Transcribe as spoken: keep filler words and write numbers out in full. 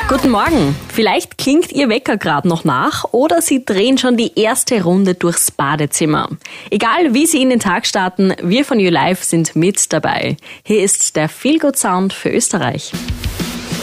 Guten Morgen. Vielleicht klingt Ihr Wecker gerade noch nach oder Sie drehen schon die erste Runde durchs Badezimmer. Egal wie Sie in den Tag starten, wir von YouLife sind mit dabei. Hier ist der Feel Good Sound für Österreich.